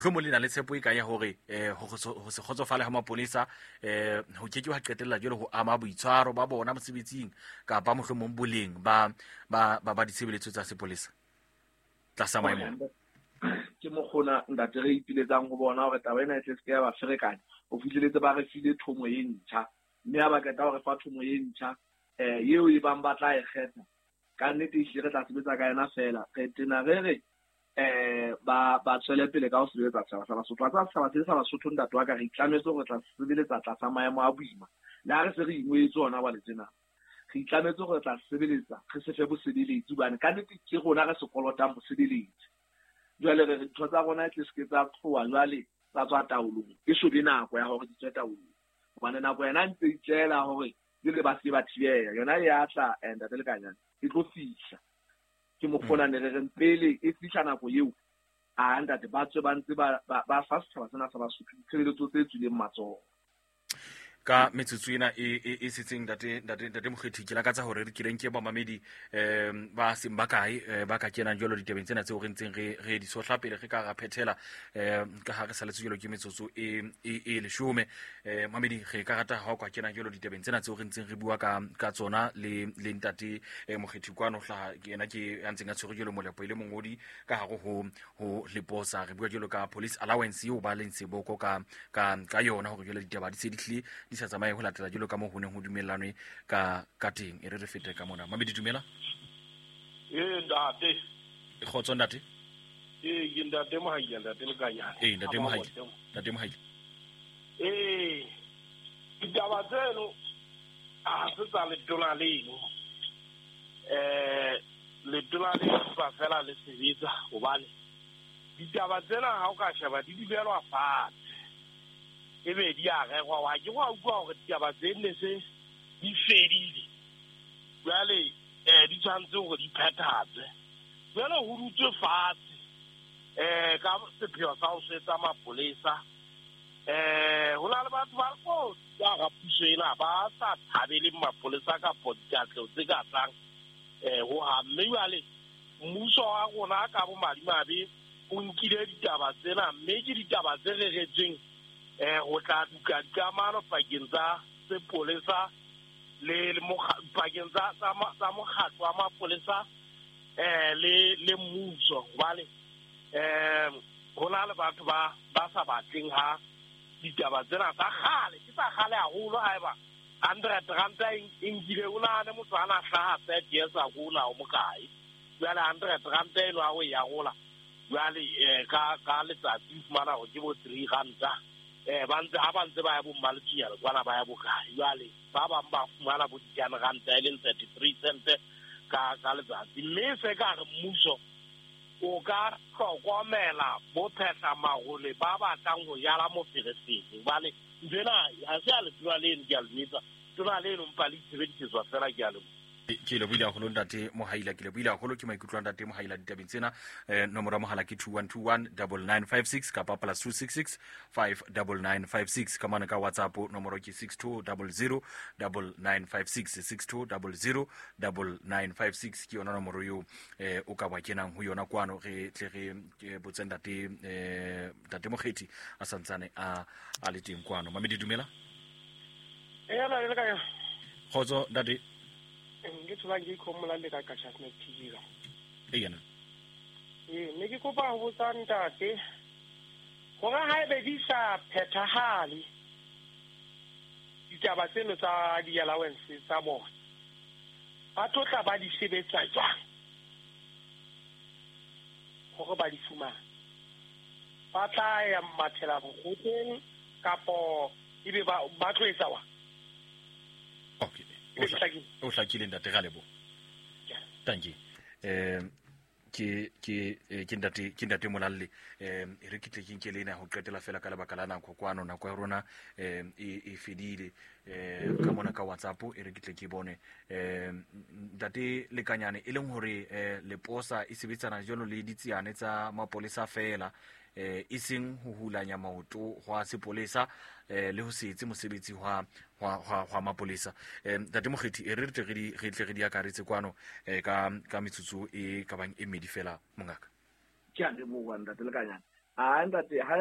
go mo lena le tshepo e ka ya hore ho se kgotsofale ha mapolesa ho ke wa qetella jole ho ama boitshwaro ba bona mosebetsing ka ba mohlomong boleng ba ditshebeletso tsa sepolesa tlasa maemo ke mogona ntate re ipiletsang go bona hore taba ena e tle se ya ba ferekanya o fitlheletse ba re file thomo e ntšha mme a ba keta hore fa thomo e ntšha yeo e bang ba tla e kgetha ka nnete ehlile re tla sebetsa ka yena fela re tena re ba tswele pele ka ho sebetsa setjhaba sa Basotho tsa setjhaba sa Basotho ntate wa ka re itlametse gore tla sebeletsa tlasa maemo a boima le ha re se re ingwetse ona ba le tsena re itlametse gore tla sebeletsa re se fe bosebeletsi bane ka nnete ke rona re sekolotang bosebeletsi jwale re ntho tsa rona ke se ke tsa tloa jwale tsa tswa taolong e so di nako ya hore di tswe taolong bana nako yena ntse itlela hore le ba se ba thibeya yona ya tla and le kanyana e tlo fihla ke mo fona ne re pele e fihla nako eo a ntate ba tswe ba ntse ba fa setjhaba sena sa Basotho tshebeletso tse tswileng matsoho ka metsotso ena e setseng ntate Mokgethi ke lakatsa hore re kireng ke ba mamedi ba seng ba kae ba ka kenang jolo ditabeng tsena tseo re ntseng re di sohla pele re ka ga phethela ka ha re sa letse jolo ke metsotso e 10 mamedi re ka rata ha o ka kenang jolo ditabeng tsena tseo re ntseng re bua ka tsona le ntate Mokgethi kwano hla ke ena ke a ntseng a tshwere jolo molepo ile mongodi ka ha ho leposa re bua jolo ka police allowance eo ba leng seboko ka yona hore jolo ditaba di se di di sa tsamaye ho latela jolo ka mo ho neng ho dumellanwe ka teng e re fete ka mona mamedi dumela ntate khotso ntate ke ntate Mohaile ntate le kanyana ntate Mohaile ditaba tseno a se tsa letona leno letona le sa fela le sebetsa hobane ditaba tsena ha o ka sheba di belwa fatshe ebe di a regwa wa ke wa utlwa hore ditaba tsene se di fedile jwale di tshwanetse hore di phethatswe jwale ho rutswe fatshe ka sepheo sa ho setsa mapolesa ho na le batho ba go ya ga puso ena ba sa thabele mapolesa ka podcast tse ka tlang ho ha mme jwale mmuso wa rona ka bo madimabe o nkile ditaba tsena mme ke ditaba tse reretsweng go tla duka dikamano pakeng tsa sepolesa le pakeng tsa mokgatlo wa mapolesa le mmuso hobane ho na le batho ba sa batleng ha ditaba tsena tsa kgale ke tsa kgale haholo haeba 100 ranta e nkile o nahane motho a na hlaha 30 years ago na o mokae jwale 100 ranta eno a o ya gola jwale ka letsatsi fumana go ke bo 3 ranta ba ntse ba ya bo mmaletsiyalo kwana ba ya bokae jwale ba bang ba fumana bo di-10 ranta e leng 33 cent ka letsatsi mme se ka re mmuso o ka hlokomela bo phehla magole ba batlang ho jala moferefere hobane njena ha se a letona leno ke a le tona leno mpa le itshebedisetswa fela ke a le ke le buile haholo ntate Mohaile ke le buile haholo ke maikutlo ntate Mohaile ditabeng tsena nomoro ya mohala ke 21219956 kapa +266 59956 ka mana ka WhatsApp nomoro ke 62009956 62009956 ke yona nomoro yo o ka ba kenang ho yona kwano re tle re botse ntate Mokgethi a santsane a le teng kwano mamedi dumela la le ka khotso ntate ke tsola ke ikomola le ka Shasnet TV yana ne ke kopa ho botsa ntate gore ha ebe di sa phethahale ditaba tseno tsa di-allowance tsa bona ba tla ba di sebetsa jwang gore ba di fumana ba tla ya mathela bokgoteng kapo ebe ba tlo etsa wa okay o hlakile ntate ga lebo thank you ke ntate Molalle re kitle ke nkele ena ho qetela fela ka lebaka la nako kwano nako ya rona e fedile ka mona ka WhatsApp re kitle ke bone ntate Lekanyane e leng hore leposa e sebetsana jalo le ditsiane tsa mapolesa fela e seng ho hulanya maoto hwa sepolesa le ho setse mosebetsi hwa mapolesa ntate Mokgethi re tle re di akaretse kwano ka metsotso e ka bang e medi fela mongaka ke a le mo wa ntate Lekanyane a ntate